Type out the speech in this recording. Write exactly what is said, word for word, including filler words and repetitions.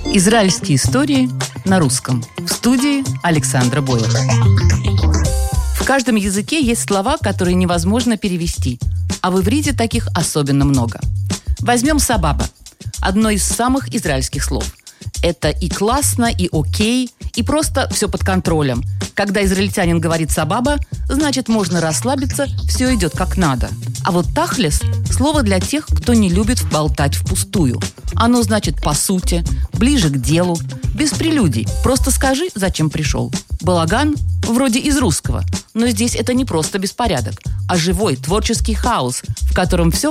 Израильские истории на русском. В студии Александра Боева. В каждом языке есть слова, которые невозможно перевести, а в иврите таких особенно много. Возьмем «сабаба» – одно из самых израильских слов. Это и классно, и окей, и просто все под контролем. Когда израильтянин говорит «сабаба», значит, можно расслабиться, все идет как надо. А вот «тахлес» – слово для тех, кто не любит болтать впустую. Оно значит «по сути», «ближе к делу», без прелюдий. Просто скажи, зачем пришел. Балаган вроде из русского, но здесь это не просто беспорядок, а живой творческий хаос, в котором все